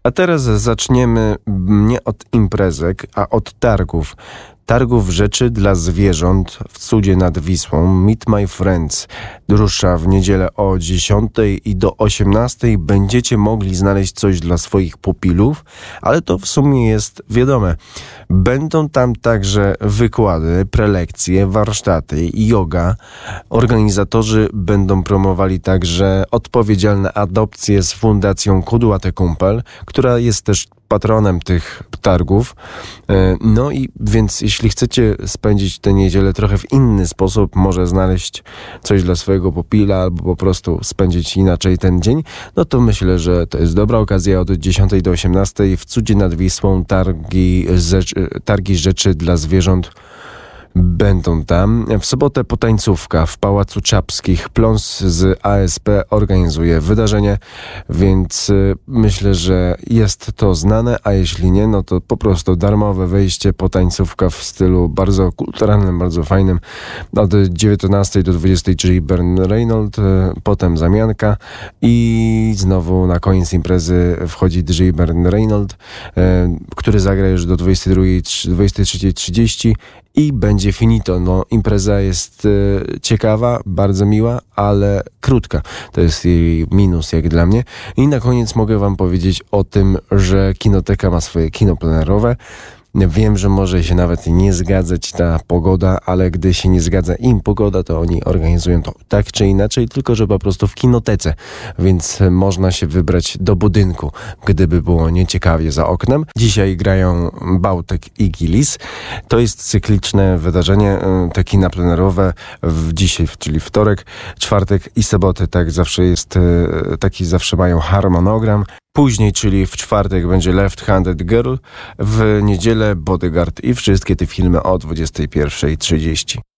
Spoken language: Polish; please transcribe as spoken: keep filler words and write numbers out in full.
A teraz zaczniemy nie od imprezek, a od targów. Targów rzeczy dla zwierząt w Cudzie nad Wisłą. Meet My Friends rusza w niedzielę o dziesiątej i do osiemnastej będziecie mogli znaleźć coś dla swoich pupilów, ale to w sumie jest wiadome. Będą tam także wykłady, prelekcje, warsztaty, yoga. Organizatorzy będą promowali także odpowiedzialne adopcje z Fundacją Kudłaty Kumpel, która jest też patronem tych targów. No i więc jeśli chcecie spędzić tę niedzielę trochę w inny sposób, może znaleźć coś dla swojego pupila albo po prostu spędzić inaczej ten dzień, no to myślę, że to jest dobra okazja od dziesiątej do osiemnastej w Cudzie nad Wisłą targi, targi rzeczy dla zwierząt będą tam. W sobotę potańcówka w Pałacu Czapskich. Plons z A S P organizuje wydarzenie, więc myślę, że jest to znane, a jeśli nie, no to po prostu darmowe wejście, potańcówka w stylu bardzo kulturalnym, bardzo fajnym. Od dziewiętnastej do dwudziestej, czyli Bern Reynolds, potem zamianka i znowu na koniec imprezy wchodzi D J Bern Reynolds, który zagra już do dwudziestej drugiej, dwudziestej trzeciej trzydzieści i będzie finito. No, impreza jest e, ciekawa, bardzo miła, ale krótka. To jest jej minus, jak dla mnie. I na koniec mogę wam powiedzieć o tym, że Kinoteka ma swoje kino plenerowe. Wiem, że może się nawet nie zgadzać ta pogoda, ale gdy się nie zgadza im pogoda, to oni organizują to tak czy inaczej, tylko że po prostu w kinotece, więc można się wybrać do budynku, gdyby było nieciekawie za oknem. Dzisiaj grają Bałtyk i Gilis. To jest cykliczne wydarzenie, te kina plenerowe w dzisiaj, czyli wtorek, czwartek i soboty, tak zawsze jest, taki zawsze mają harmonogram. Później, czyli w czwartek będzie Left Handed Girl, w niedzielę Bodyguard i wszystkie te filmy o dwudziestej pierwszej trzydzieści.